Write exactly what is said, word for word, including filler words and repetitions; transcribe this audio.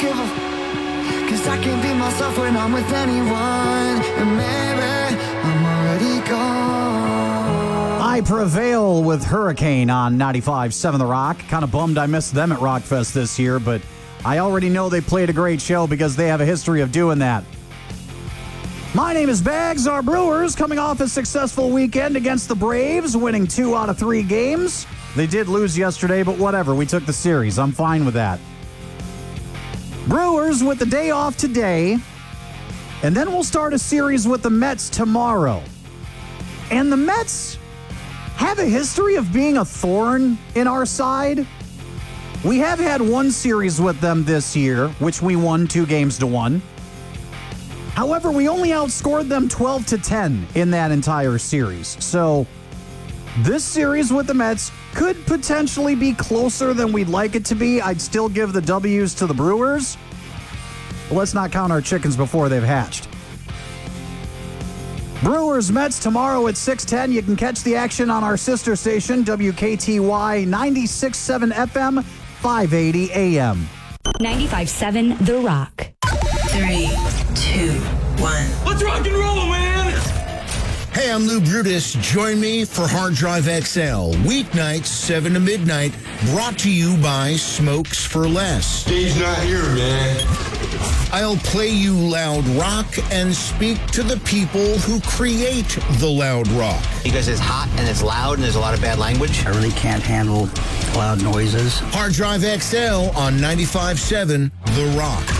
give a f- cause I can't be myself when I'm with anyone. And maybe I'm already gone. I Prevail with Hurricane on ninety-five point seven The Rock. Kind of bummed I missed them at Rockfest this year, but I already know they played a great show because they have a history of doing that. My name is Bags. Our Brewers coming off a successful weekend against the Braves, winning two out of three games. They did lose yesterday, but whatever. We took the series. I'm fine with that. Brewers with the day off today, and then we'll start a series with the Mets tomorrow. And the Mets have a history of being a thorn in our side. We have had one series with them this year, which we won two games to one. However, we only outscored them twelve to ten in that entire series. So this series with the Mets could potentially be closer than we'd like it to be. I'd still give the W's to the Brewers. But let's not count our chickens before they've hatched. Brewers Mets tomorrow at six ten. You can catch the action on our sister station, W K T Y ninety-six point seven F M, five eighty A M. ninety-five point seven The Rock. Three, two, one. Let's rock and roll, man! Hey, I'm Lou Brutus. Join me for Hard Drive X L. Weeknights, seven to midnight. Brought to you by Smokes for Less. Dave's not here, man. I'll play you loud rock and speak to the people who create the loud rock. Because it's hot and it's loud and there's a lot of bad language. I really can't handle loud noises. Hard Drive X L on ninety-five point seven The Rock.